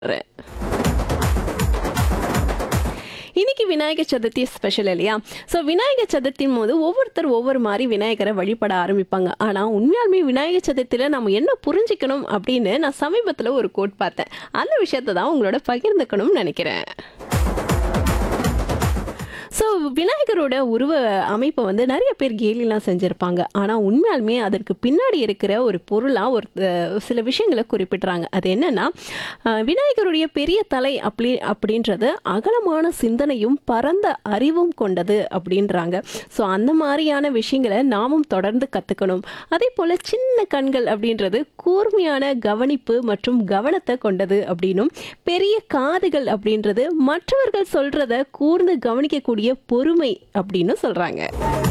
இன்னைக்கு விநாயகர் சதுர்த்தி ஸ்பெஷல் இல்லையா? ஸோ விநாயகர் சதுர்த்தின் போது ஒவ்வொருத்தர் ஒவ்வொரு மாதிரி விநாயகரை வழிபட ஆரம்பிப்பாங்க. ஆனால் உண்மையாலுமே விநாயகர் சதுர்த்தியில் நம்ம என்ன புரிஞ்சுக்கணும் அப்படின்னு நான் சமீபத்தில் ஒரு கோட் பார்த்தேன். அந்த விஷயத்தை தான் உங்களோட பகிர்ந்துக்கணும்னு நினைக்கிறேன். ஸோ விநாயகரோட உருவ அமைப்பை வந்து நிறைய பேர் கேலிலாம் செஞ்சுருப்பாங்க. ஆனால் உண்மையாலுமே அதற்கு பின்னாடி இருக்கிற ஒரு பொருளாக சில விஷயங்களை குறிப்பிட்றாங்க. அது என்னன்னா, விநாயகருடைய பெரிய தலை அப்படின்றது அகலமான சிந்தனையும் பரந்த அறிவும் கொண்டது அப்படின்றாங்க. ஸோ அந்த மாதிரியான விஷயங்களை நாமும் தொடர்ந்து கற்றுக்கணும். அதே போல் சின்ன கண்கள் அப்படின்றது கூர்மையான கவனிப்பு மற்றும் கவனத்தை கொண்டது அப்படின்னும், பெரிய காதுகள் அப்படின்றது மற்றவர்கள் சொல்றத கூர்ந்து கவனிக்கக்கூடிய பொறுமை அப்படின்னு சொல்றாங்க.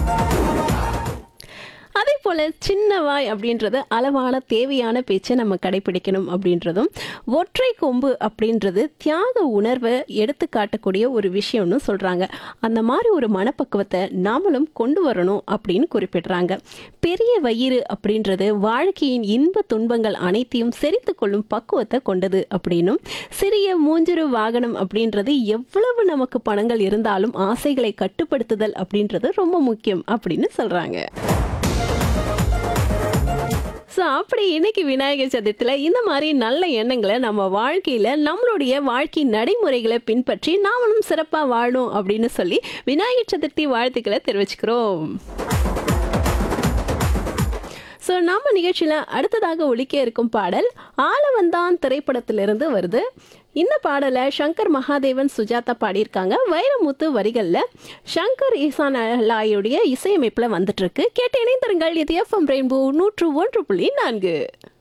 அதே போல் சின்ன வாய் அப்படின்றது அளவான தேவையான பேச்சை நம்ம கடைபிடிக்கணும் அப்படின்றதும், ஒற்றை கொம்பு அப்படின்றது தியாக உணர்வை எடுத்து காட்டக்கூடிய ஒரு விஷயம்னு சொல்கிறாங்க. அந்த மாதிரி ஒரு மனப்பக்குவத்தை நாமளும் கொண்டு வரணும் அப்படின்னு குறிப்பிடுறாங்க. பெரிய வயிறு அப்படின்றது வாழ்க்கையின் இன்ப துன்பங்கள் அனைத்தையும் செறித்து கொள்ளும் பக்குவத்தை கொண்டது அப்படின்னும், சிறிய மூஞ்சிறு வாகனம் அப்படின்றது எவ்வளவு நமக்கு பணங்கள் இருந்தாலும் ஆசைகளை கட்டுப்படுத்துதல் அப்படின்றது ரொம்ப முக்கியம் அப்படின்னு சொல்கிறாங்க. ஸோ அப்படி இன்னைக்கு விநாயகர் சதுர்த்தியில் இந்த மாதிரி நல்ல எண்ணங்களை நம்ம வாழ்க்கையில் நம்மளுடைய வாழ்க்கை நடைமுறைகளை பின்பற்றி நாமளும் சிறப்பாக வாழணும் அப்படின்னு சொல்லி விநாயகர் சதுர்த்தி வாழ்த்துக்களை தெரிவிச்சுக்கிறோம். ஸோ நம்ம நிகழ்ச்சியில் அடுத்ததாக ஒலிக்க இருக்கும் பாடல் ஆளவந்தான் திரைப்படத்திலிருந்து வருது. இந்த பாடலை சங்கர் மகாதேவன் சுஜாதா பாடியிருக்காங்க. வைரமுத்து வரிகளில் சங்கர் ஈசானாயுடைய இசையமைப்பில் வந்துட்டு இருக்கு. கேட்டு இணைந்திருங்கள். இது எஃப்எம் ரெயின்போ 101.4.